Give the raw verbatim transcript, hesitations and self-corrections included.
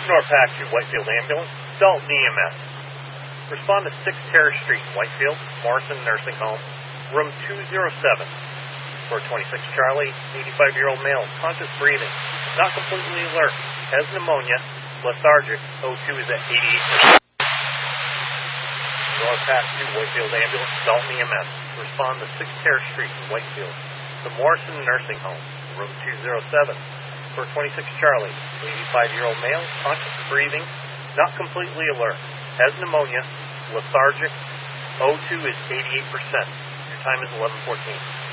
Norpac to Whitefield Ambulance, Dalton E M S. Respond to six Terrace Street, Whitefield, Morrison Nursing Home, room two oh seven. For twenty-six Charlie, eighty-five-year-old male, conscious breathing, not completely alert, has pneumonia, lethargic, O two is at eighty-eight percent. Norpac to Whitefield Ambulance, Dalton E M S. Respond to six Terrace Street, Whitefield, the Morrison Nursing Home, room two oh seven. For twenty-six Charlie, eighty-five-year-old male, conscious breathing, not completely alert, has pneumonia, lethargic, O two is eighty-eight percent. Your time is eleven fourteen.